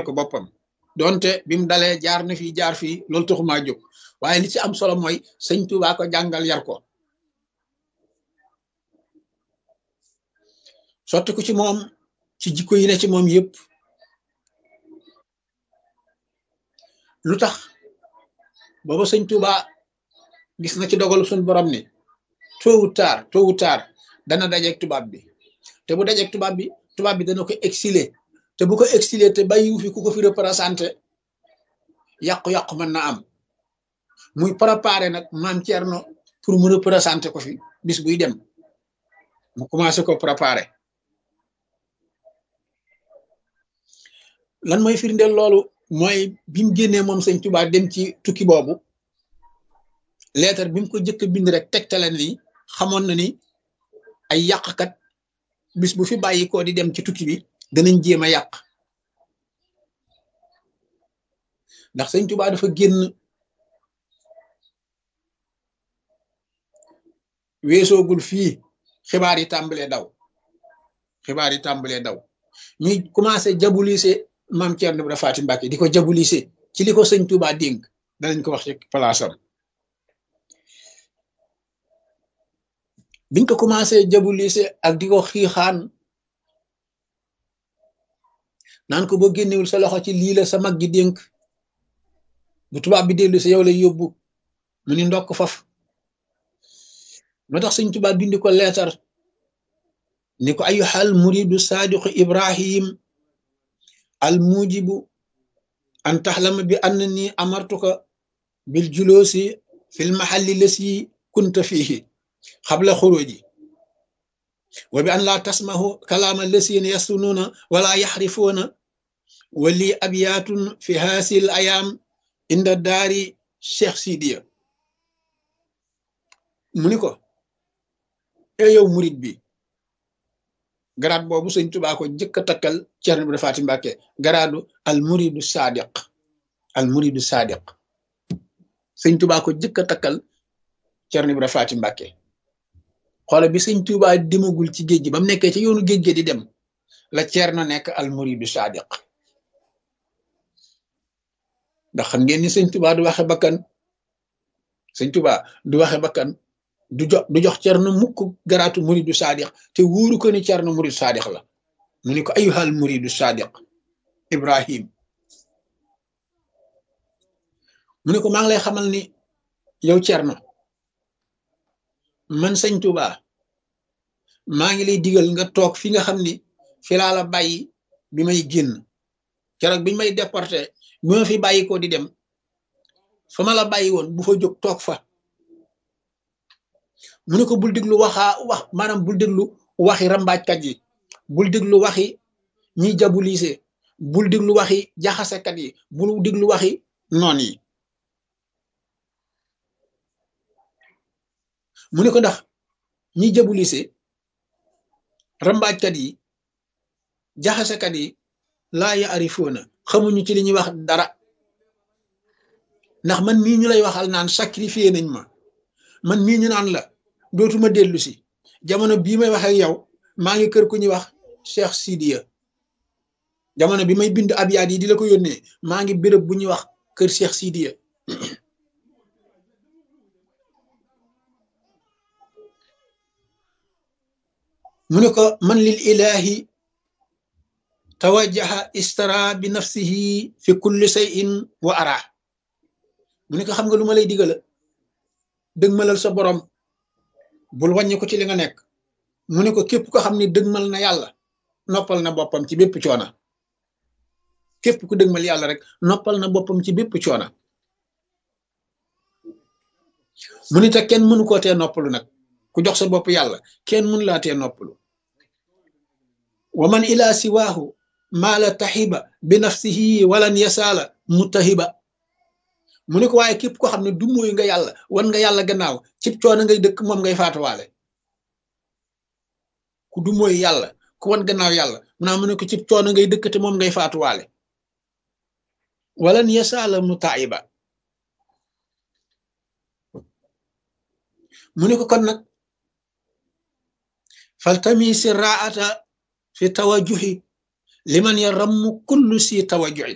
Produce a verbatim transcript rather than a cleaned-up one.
ko boppam donte bi mu dalee jaar na fii jaar fii loolu taxumaa jóg waaye li ci am solo mooy sëñ Tuubaa ko jàngal yar ko sotti ko ci moom ci jikko yi ne ci moom yëpp lu tax booba sëñ Tuubaa gis na ci dogalu suñ borom ni tôt ou tard tôt ou tard dana dajeeg tubaab bi te bu dajeeg tubaab bi tubaab bi dana ko exiler te bu ko exiler te bàyyiwu fi ku ko fi représenté yàqu-yàqu mën na am muy préparé nag maam Thierno pour mu représenté ko fi bis buy dem mu commencé ko préparé lan mooy firndeel loolu mooy bi mu génnee moom sëñ Tuubaa dem ci tukki boobu leetar bi mu ko jëkk bind rek tegtaleen li xamoon na ni ay yàqkat bis bu fi bàyyi ko di dem ci tukki bi danañ jéem a yàq ndax sëñ Tuubaa dafa génn weesoogul fii xibaar yi tàmbalee daw xibaar yi tàmbalee daw ñuy commencé jabulise maam Thierno Ibra Faty Mbacké di ko jabulise ci li ko sëñ Tuubaa dénk danañ ko wax ci palaasam biñ ko commencé jabulise ak di ko xiixaan naan ko boo génnewul sa loxo ci lii la sa mag gi dénk bu tubaab bi dellu sa yow lay yóbbu mu ni ndokk faf moo tax sëñ Tuubaa bindi ko leetar ni ko ayyuhal muridu saadiqu ibrahim al mujibu an taxlama bi annani amartuka bil juloosi fil mahalli lasi kunta fihi xabla xuruji wa bi an laa tasmahu kalaama lasina yastunuuna wala yaxrifuuna wa lii abyaatun fi haasil ayaam inda daari Cheikh Sidiya mu ni ko e yow murid bi garaat boobu sëñ Tuubaa ko jëkk a takkal Thierno Ibra Faty Mbacké garaadu al muridu sadiq al muridu sadiq sëñ Tuubaa ko jëkk a takkal Thierno Ibra Faty Mbacké xoole bi sëñ Tuubaa demagul ci géej gi ba mu nekkee ci yoonu géej gi di dem la Thierno nekk al muridu sadiq ndax xam ngeen ni sëñ Tuubaa du waxe bakkan sëñ Tuubaa du waxe bakkan du jox du jox Thierno mukk garaatu muridu sadiq te wóoru ko ni Thierno muridu sadiq la mu ni ko ayyuhal muridu sadiq Ibrahim mu ni ko maa ngi lay xamal ni yow Thierno man sëñ Tuubaa maa ngi lay digal nga toog fi nga xam ni fi laa la bàyyi bi may génn keroog biñ may déporté bi ma fi bàyyi ko di dem fa ma la bàyyi woon bu fa jóg toog fa mu ne ko bul déglu waxaa wax maanaam bul déglu waxi rambaajkat yi bul déglu waxi ñiy jabulise bul déglu waxi jaxasekat yi bul déglu waxi noon yi mu ne ko ndax ñiy jabulise rambaajkat yi jaxasekat yi laa yaarifoona xamuñu ci li ñuy wax dara ndax man mii ñu lay waxal naan sacrifié nañ ma man mii ñu naan la dootuma dellu si jamono bii may wax ak yow maa ngi kër ku ñuy wax Cheikh Sidiya jamono bi may bind abyaat yi di la ko yónnee maa ngi béréb bu ñuy wax kër Cheikh Sidiya mu ne ko man lil ilahi tawajjaha istara bi nafsihi fi kulli shay'in wa ara mu ne ko xam nga lu ma lay digala dëgmalal sa borom bul wàññi ko ci li nga nekk mu ne ko képp ko xam ne dëgmal na yàlla noppal na boppam ci bépp coona képp ku dëgmal yàlla rek noppal na boppam ci bépp coona mu ne te kenn mënu koo tee noppalu nag ku jox sa bopp yàlla kenn mënu laa tee noppalu wa man ila siwaahu maala taxiba bi nafsihi walan yasaala mutahiba mu ne ko waaye képp ko xam ne du mooy nga yàlla wan nga yàlla gannaaw cib coono ngay dëkk moom ngay faatuwaale ku du mooy yàlla ku wan gannaaw yàlla mu naa mu ne ko cib coono ngay dëkk te moom ngay faatuwaale walan yasaala mutaiba mu ne ko kon nag faltami si raata fi tawajuhi liman yarammu kullu si tawajuhi